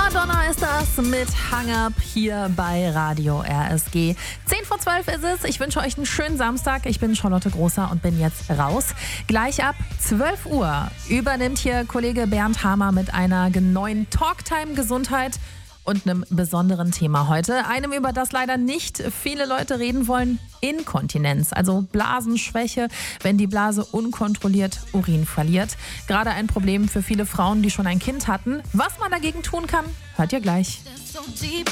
Madonna ist das mit Hang Up hier bei Radio RSG. 10:12 ist es. Ich wünsche euch einen schönen Samstag. Ich bin Charlotte Großer und bin jetzt raus. Gleich ab 12 Uhr übernimmt hier Kollege Bernd Hamer mit einer neuen Talktime Gesundheit und einem besonderen Thema heute. Einem, über das leider nicht viele Leute reden wollen. Inkontinenz, also Blasenschwäche, wenn die Blase unkontrolliert Urin verliert. Gerade ein Problem für viele Frauen, die schon ein Kind hatten. Was man dagegen tun kann, hört ihr gleich. So deep